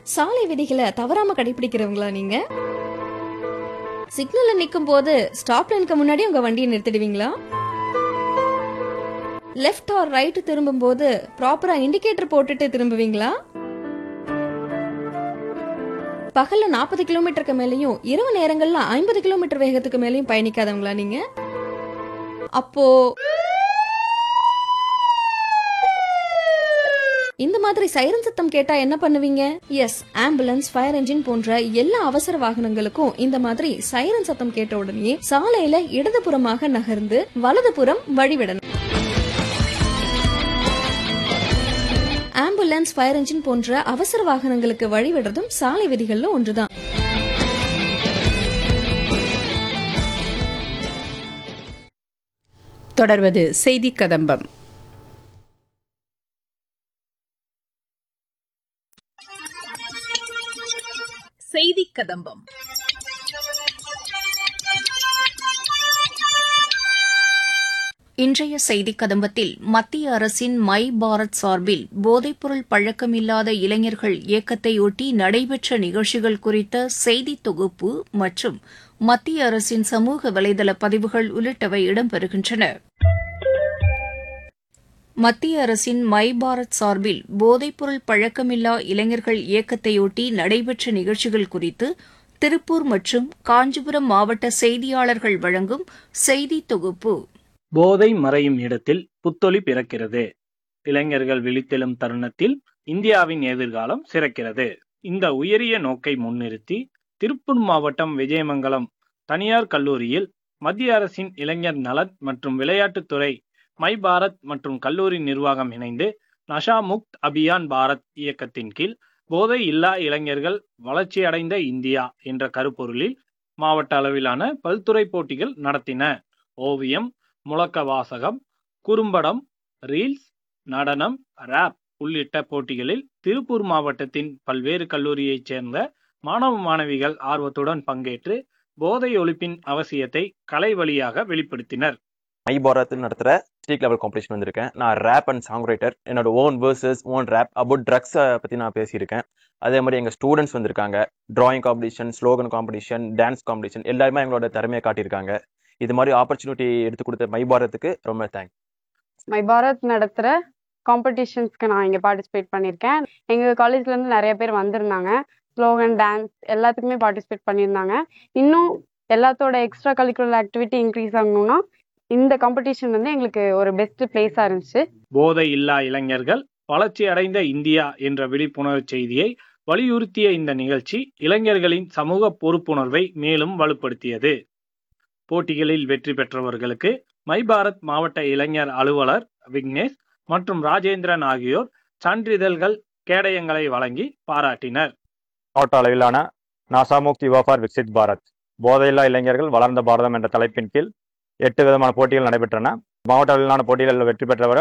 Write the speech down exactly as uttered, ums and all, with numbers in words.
சாலை விதிகளை தவறாம கடைபிடிக்கிறவங்களா நீங்க? சிக்னல்ல நிக்கும் போது ஸ்டாப் லைனுக்கு முன்னாடி உங்க வண்டியை நிறுத்திடுவீங்களா? லெஃப்ட் ஆர் ரைட் திரும்பும் போது ப்ராப்பரா இண்டிகேட்டர் போட்டுட்டு திரும்புவீங்களா? பகல்ல நாற்பது கிலோமீட்டருக்கு மேலயும் இரவு நேரங்கள்ல ஐம்பது கிலோமீட்டர் வேகத்துக்கு மேலயும் பயணிக்காதவங்களா நீங்க? அப்போ இந்த மாதிரி சைரன் சத்தம் கேட்டா என்ன பண்ணுவீங்க? எஸ், ஆம்புலன்ஸ், ஃபயர் என்ஜின் போன்ற எல்லா அவசர வாகனங்களுக்கும் இந்த மாதிரி சைரன் சத்தம் கேட்ட உடனே சாலையில இடதுபுறமாக நகர்ந்து வலதுபுறம் வழிவிடணும். ஆம்புலன்ஸ், ஃபயர் என்ஜின் போன்ற அவசர வாகனங்களுக்கு வழிவிடுறதும் சாலை விதிகள்ல ஒன்றுதான். தொடர்வது செய்தி கதம்பம். செய்தி கதம்பம். இன்றைய செய்தி கதம்பத்தில் மத்திய அரசின் மை பாரத் சார்பில் போதைப்பொருள் பழக்கமில்லாத இளைஞர்கள் இயக்கத்தையொட்டி நடைபெற்ற நிகழ்ச்சிகள் குறித்த செய்தி தொகுப்பு மற்றும் மத்திய அரசின் சமூக வலைதள பதிவுகள் உள்ளிட்டவை இடம்பெறுகின்றன. மத்திய அரசின் மை பாரத் சார்பில் போதைப்பொருள் பழக்கமில்லா இளைஞர்கள் இயக்கத்தையொட்டி நடைபெற்ற நிகழ்ச்சிகள் குறித்து திருப்பூர் மற்றும் காஞ்சிபுரம் மாவட்ட செய்தியாளர்கள் வழங்கும் செய்தி தொகுப்பு. போதை மறையும் இடத்தில் புத்தொளி பிறக்கிறது. இளைஞர்கள் விழித்தெழும் தருணத்தில் இந்தியாவின் எதிர்காலம் சிறக்கிறது. இந்த உயரிய நோக்கை முன்னிறுத்தி திருப்பூர் மாவட்டம் விஜயமங்கலம் தனியார் கல்லூரியில் மத்திய அரசின் இளைஞர் நலன் மற்றும் விளையாட்டுத்துறை மை பாரத் மற்றும் கல்லூரி நிர்வாகம் இணைந்து நஷா முக்த் அபியான் பாரத் இயக்கத்தின் கீழ் போதை இல்லா இளைஞர்கள் வளர்ச்சியடைந்த இந்தியா என்ற கருப்பொருளில் மாவட்ட அளவிலான பல்துறை போட்டிகள் நடத்தின. ஓவியம், முழக்க வாசகம், குறும்படம், ரீல்ஸ், நடனம், ராப் உள்ளிட்ட போட்டிகளில் திருப்பூர் மாவட்டத்தின் பல்வேறு கல்லூரியைச் சேர்ந்த மாணவ மாணவிகள் ஆர்வத்துடன் பங்கேற்று போதை ஒழிப்பின் அவசியத்தை கலை வழியாக வெளிப்படுத்தினர். மை பாரத்தில் நடத்துகிற ஸ்டேட் லெவல் காம்படிஷன் வந்திருக்கேன். நான் ரேப் அண்ட் சாங் ரைட்டர். என்னோட own versus own rape about ட்ரக்ஸை பற்றி நான் பேசியிருக்கேன். அதே மாதிரி எங்கள் ஸ்டூடெண்ட்ஸ் வந்திருக்காங்க. Drawing competition, slogan competition, dance competition எல்லாருமே எங்களோட திறமையை காட்டியிருக்காங்க. இது மாதிரி ஆப்பர்ச்சுனிட்டி எடுத்து கொடுத்த மை பாரத்துக்கு ரொம்ப தேங்க்ஸ். மை பாரத் நடத்துகிற காம்படிஷன்ஸ்க்கு நான் இங்கே பார்ட்டிசிபேட் பண்ணியிருக்கேன். எங்கள் காலேஜ்லேருந்து நிறைய பேர் வந்திருந்தாங்க. ஸ்லோகன், டான்ஸ் எல்லாத்துக்குமே பார்ட்டிசிபேட் பண்ணியிருந்தாங்க. இன்னும் எல்லாத்தோட எக்ஸ்ட்ரா கரிக்குலர் ஆக்டிவிட்டி இன்க்ரீஸ் ஆகணும்னா இந்த காம்படிஷன் வந்து எங்களுக்கு ஒரு பெஸ்ட் பிளேஸாக இருந்துச்சு. போதை இல்லா இளைஞர்கள் வளர்ச்சி அடைந்த இந்தியா என்ற விழிப்புணர்வு செய்தியை வலியுறுத்திய இந்த நிகழ்ச்சி இளைஞர்களின் சமூக பொறுப்புணர்வை மேலும் வலுப்படுத்தியது. போட்டிகளில் வெற்றி பெற்றவர்களுக்கு மை பாரத் மாவட்ட இளைஞர் அலுவலர் விக்னேஷ் மற்றும் ராஜேந்திரன் ஆகியோர் சான்றிதழ்கள், கேடயங்களை வழங்கி பாராட்டினர். மாவட்ட அளவிலான NASA Mukt Yuva for Viksit Bharat போதையில்லா இளைஞர்கள் வளர்ந்த பாரதம் என்ற தலைப்பின் கீழ் எட்டு விதமான போட்டிகள் நடைபெற்றன. மாவட்ட அளவிலான போட்டிகளில் வெற்றி பெற்றவர்